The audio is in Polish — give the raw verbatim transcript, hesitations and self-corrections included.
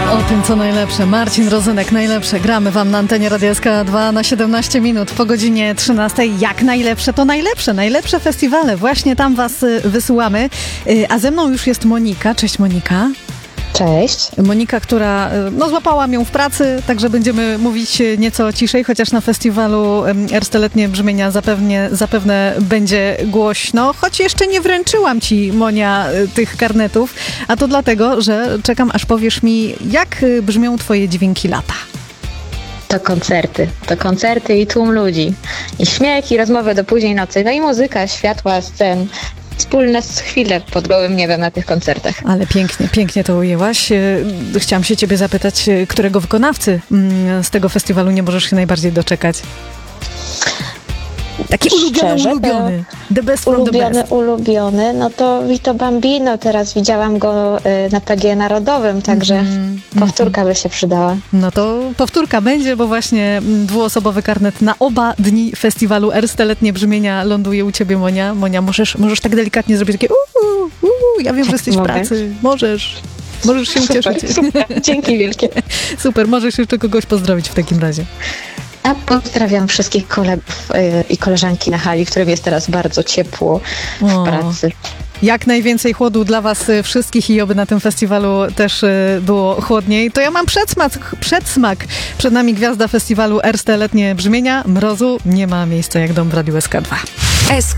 O tym, co najlepsze. Marcin Rozynek, najlepsze. Gramy wam na antenie Radia S K dwa na siedemnaście minut po godzinie trzynastej. Jak najlepsze, to najlepsze. Najlepsze festiwale. Właśnie tam was wysyłamy. A ze mną już jest Monika. Cześć, Monika. Cześć. Monika, która no, złapałam ją w pracy, także będziemy mówić nieco ciszej, chociaż na festiwalu Ersteletnie Brzmienia zapewne, zapewne będzie głośno, choć jeszcze nie wręczyłam ci, Monia, tych karnetów, a to dlatego, że czekam, aż powiesz mi, jak brzmią twoje dźwięki lata. To koncerty. To koncerty i tłum ludzi. I śmiech, i rozmowy do późnej nocy. No i muzyka, światła, scen. Wspólne chwile pod gołym niebem na tych koncertach. Ale pięknie, pięknie to ujęłaś. Chciałam się ciebie zapytać, którego wykonawcy z tego festiwalu nie możesz się najbardziej doczekać? Taki ulubiony, Szczerze, ulubiony. The best from ulubiony, the best. ulubiony. No to Vito Bambino. Teraz widziałam go y, na P G Narodowym, także mm, powtórka by się przydała. No to powtórka będzie, bo właśnie dwuosobowy karnet na oba dni festiwalu Ersteletnie Brzmienia ląduje u ciebie, Monia. Monia, możesz, możesz tak delikatnie zrobić takie uuu, uuu, ja wiem, że jesteś mogę. w pracy. Możesz. Możesz się Super, ucieszyć. super. Dzięki wielkie. Super, możesz jeszcze kogoś pozdrowić w takim razie. A pozdrawiam wszystkich kolegów y, i koleżanki na hali, którym jest teraz bardzo ciepło w O. pracy. Jak najwięcej chłodu dla was wszystkich i oby na tym festiwalu też było chłodniej. To ja mam przedsmak, przedsmak. Przed nami gwiazda festiwalu Ersteletnie Brzmienia. Mrozu nie ma miejsca jak dom w Radiu S K dwa. S